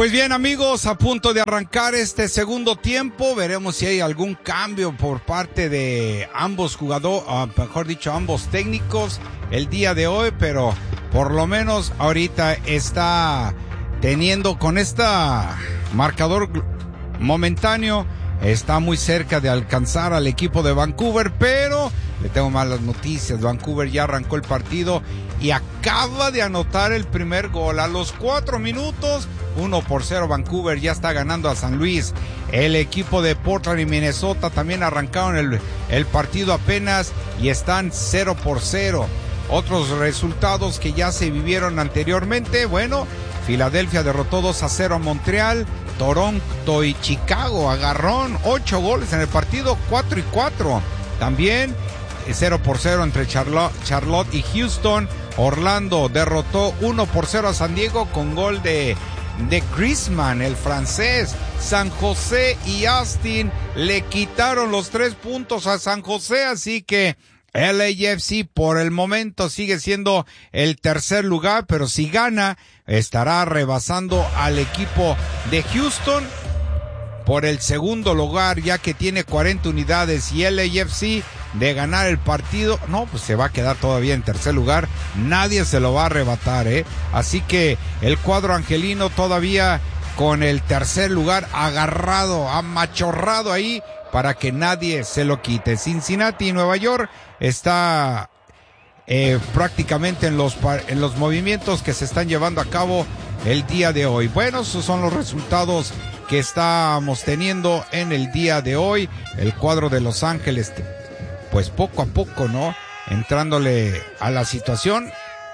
Pues bien, amigos, a punto de arrancar este segundo tiempo, veremos si hay algún cambio por parte de ambos jugadores, mejor dicho, ambos técnicos el día de hoy, pero por lo menos ahorita está teniendo con esta marcador momentáneo, está muy cerca de alcanzar al equipo de Vancouver, pero le tengo malas noticias. Vancouver ya arrancó el partido y acaba de anotar el primer gol a los 4 minutos. 1-0, Vancouver ya está ganando a San Luis. El equipo de Portland y Minnesota también arrancaron el partido apenas y están 0-0. Otros resultados que ya se vivieron anteriormente, bueno, Filadelfia derrotó 2-0 a Montreal. Toronto y Chicago agarrón 8 goles en el partido, 4-4. También 0-0 entre Charlotte y Houston. Orlando derrotó 1-0 a San Diego con gol de Griezmann, el francés. San José y Austin le quitaron los 3 puntos a San José, así que LAFC por el momento sigue siendo el tercer lugar, pero si gana estará rebasando al equipo de Houston por el segundo lugar, ya que tiene 40 unidades, y LAFC de ganar el partido, no, pues se va a quedar todavía en tercer lugar, nadie se lo va a arrebatar, así que el cuadro angelino todavía con el tercer lugar agarrado, amachorrado ahí, para que nadie se lo quite. Cincinnati y Nueva York está prácticamente en los movimientos que se están llevando a cabo el día de hoy. Bueno, esos son los resultados que estamos teniendo en el día de hoy. El cuadro de Los Ángeles, pues poco a poco, ¿no? Entrándole a la situación.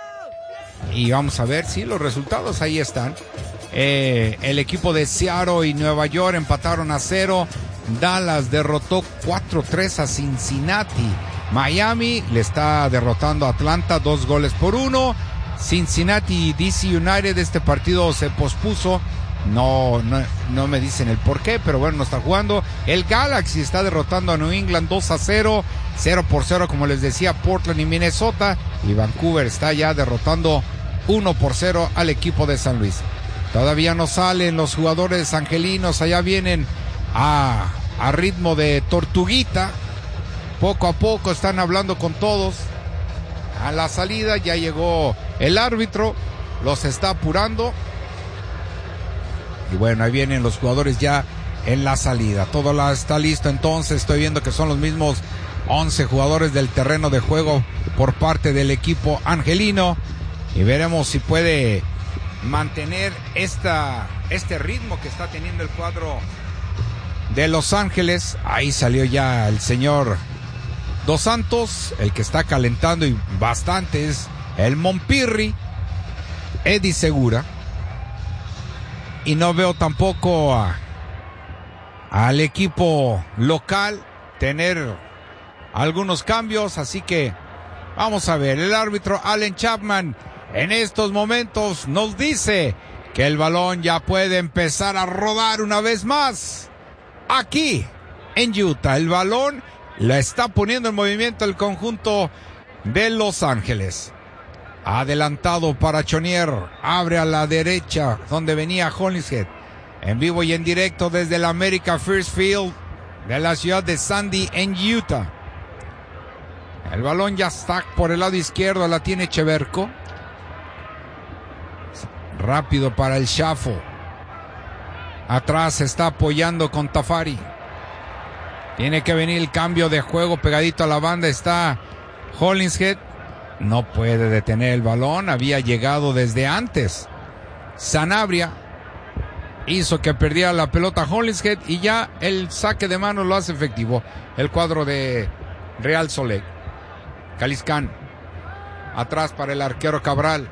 Y vamos a ver si los resultados ahí están. El equipo de Seattle y Nueva York empataron a 0. Dallas derrotó 4-3 a Cincinnati. Miami le está derrotando a Atlanta 2-1. Cincinnati y DC United, este partido se pospuso. No me dicen el por qué, pero bueno, no está jugando. El Galaxy está derrotando a New England 2-0. 0-0, como les decía, Portland y Minnesota. Y Vancouver está ya derrotando 1-0 al equipo de San Luis. Todavía no salen los jugadores angelinos, allá vienen a ritmo de tortuguita. Poco a poco están hablando con todos. A la salida ya llegó el árbitro, los está apurando. Y bueno, ahí vienen los jugadores ya en la salida. Todo está listo, entonces estoy viendo que son los mismos 11 jugadores del terreno de juego por parte del equipo angelino. Y veremos si puede mantener este ritmo que está teniendo el cuadro de Los Ángeles. Ahí salió ya el señor Dos Santos, el que está calentando y bastante es el Montpirri, Eddie Segura. Y no veo tampoco al equipo local tener algunos cambios, así que vamos a ver. El árbitro Allen Chapman en estos momentos nos dice que el balón ya puede empezar a rodar una vez más aquí en Utah. El balón la está poniendo en movimiento el conjunto de Los Ángeles. Adelantado para Chonier, abre a la derecha donde venía Hollingshead. En vivo y en directo desde el America First Field de la ciudad de Sandy en Utah. El balón ya está por el lado izquierdo, la tiene Cheverko. Rápido para el Shuffle. Atrás se está apoyando con Tafari. Tiene que venir el cambio de juego, pegadito a la banda está Hollingshead. No puede detener el balón, había llegado desde antes. Sanabria hizo que perdiera la pelota Hollingshead y ya el saque de mano lo hace efectivo el cuadro de Real Solé. Caliscán atrás para el arquero Cabral.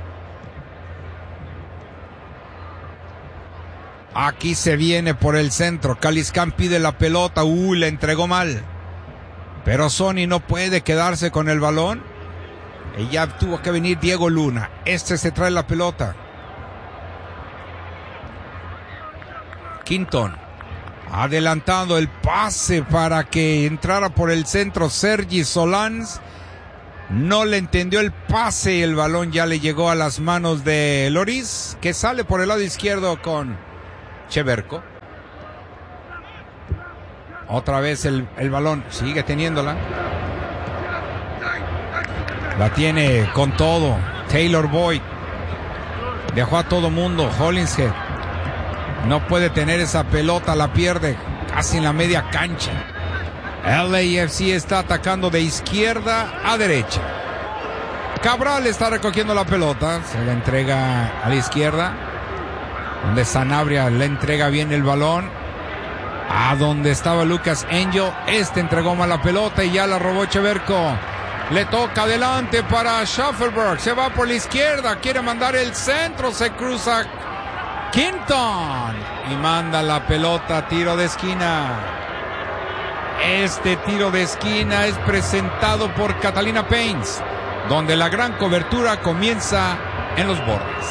Aquí se viene por el centro. Caliscán pide la pelota. Le entregó mal. Pero Sony no puede quedarse con el balón. Y ya tuvo que venir Diego Luna. Se trae la pelota. Quinton. Adelantando el pase para que entrara por el centro Sergi Solans. No le entendió el pase y el balón ya le llegó a las manos de Loris, que sale por el lado izquierdo con Cheverko. Otra vez el balón, sigue teniéndola. La tiene con todo Taylor Boyd. Dejó a todo mundo. Hollingshead no puede tener esa pelota, la pierde casi en la media cancha. LAFC está atacando de izquierda a derecha. Cabral está recogiendo la pelota, se la entrega a la izquierda, donde Sanabria le entrega bien el balón a donde estaba Lucas Angel. Entregó mal la pelota y ya la robó Cheverko. Le toca adelante para Schaffelberg, se va por la izquierda, quiere mandar el centro, se cruza Quinton y manda la pelota a tiro de esquina. Este tiro de esquina es presentado por Catalina Paints, donde la gran cobertura comienza en los bordes.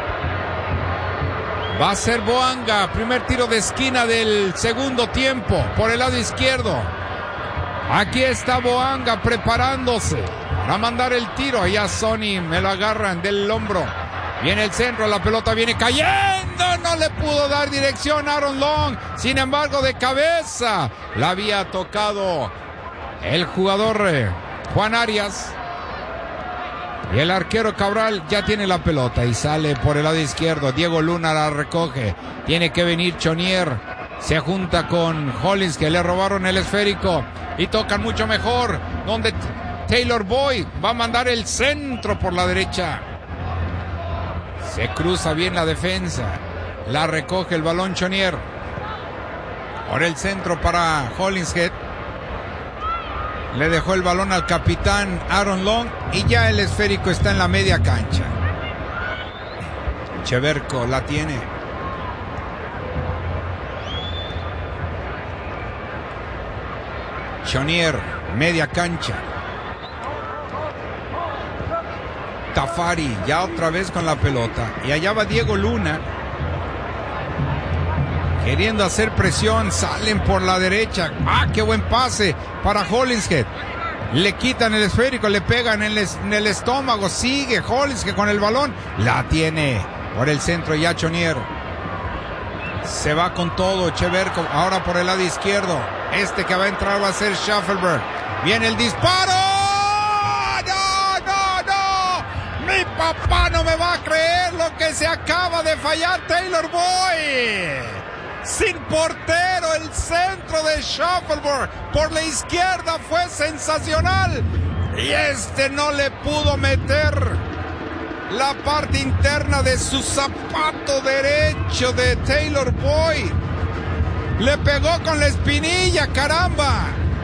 Va a ser Boanga, primer tiro de esquina del segundo tiempo, por el lado izquierdo. Aquí está Boanga preparándose para mandar el tiro. Allá Sonny me lo agarran del hombro. Viene el centro, la pelota viene cayendo. No le pudo dar dirección a Aaron Long. Sin embargo, de cabeza la había tocado el jugador Juan Arias. Y el arquero Cabral ya tiene la pelota y sale por el lado izquierdo. Diego Luna la recoge. Tiene que venir Chonier. Se junta con Hollins, que le robaron el esférico. Y tocan mucho mejor. Donde Taylor Boyd va a mandar el centro por la derecha. Se cruza bien la defensa. La recoge el balón Chonier. Por el centro para Hollingshead. Le dejó el balón al capitán Aaron Long y ya el esférico está en la media cancha. Cheverko la tiene. Chonier, media cancha. Tafari ya otra vez con la pelota. Y allá va Diego Luna. Queriendo hacer presión, salen por la derecha. ¡Ah, qué buen pase para Hollingshead! Le quitan el esférico, le pegan en el estómago. Sigue Hollingshead con el balón. La tiene por el centro ya Chonier. Se va con todo Cheverko. Ahora por el lado izquierdo. Que va a entrar va a ser Schaffelberg. Viene el disparo. ¡No! Mi papá no me va a creer lo que se acaba de fallar Taylor Boyd. Sin portero, el centro de Schaffelberg por la izquierda fue sensacional. Y no le pudo meter la parte interna de su zapato derecho de Taylor Boyd. Le pegó con la espinilla, caramba.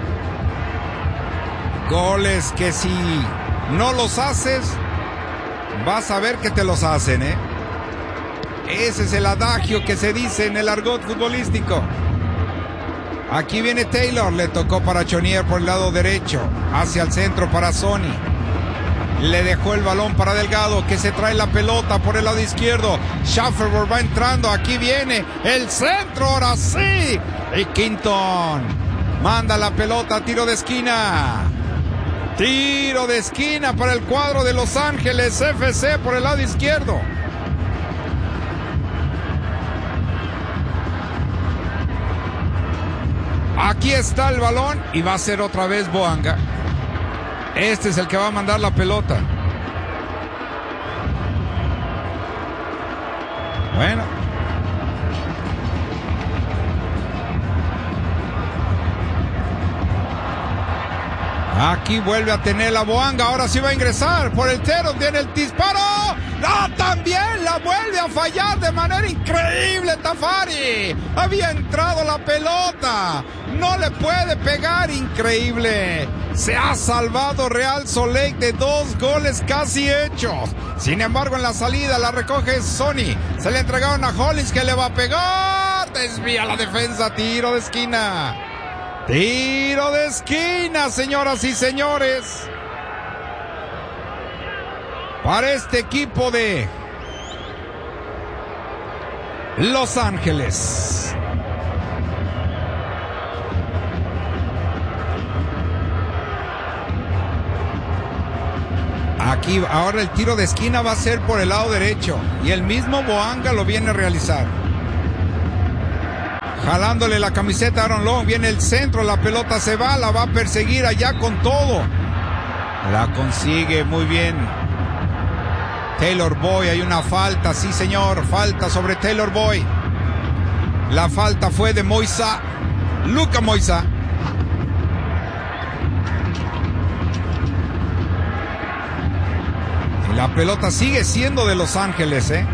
Goles que si no los haces, vas a ver que te los hacen, ¿eh? Ese es el adagio que se dice en el argot futbolístico. Aquí viene Taylor, le tocó para Chonier por el lado derecho, hacia el centro para Sonny. Le dejó el balón para Delgado, que se trae la pelota por el lado izquierdo. Schaffelberg va entrando, aquí viene el centro, ahora sí. Y Quinton manda la pelota a tiro de esquina. Tiro de esquina para el cuadro de Los Ángeles FC por el lado izquierdo. Aquí está el balón y va a ser otra vez Boanga. Es el que va a mandar la pelota. Bueno. Aquí vuelve a tener la Boanga. Ahora sí va a ingresar por el cero. Tiene el disparo. ¡No! También la vuelve a fallar de manera increíble Tafari. Había entrado la pelota. No le puede pegar. Increíble. Se ha salvado Real Soleil de 2 goles casi hechos. Sin embargo, en la salida la recoge Sonny. Se le entregaron a Hollins, que le va a pegar. Desvía la defensa. Tiro de esquina. Tiro de esquina, señoras y señores. Para este equipo de Los Ángeles. Aquí, ahora el tiro de esquina va a ser por el lado derecho. Y el mismo Boanga lo viene a realizar. Jalándole la camiseta a Aaron Long. Viene el centro, la pelota se va, la va a perseguir allá con todo. La consigue muy bien. Taylor Boyd, hay una falta, sí señor, falta sobre Taylor Boyd. La falta fue de Moisa, Luka Moisa. Y la pelota sigue siendo de Los Ángeles,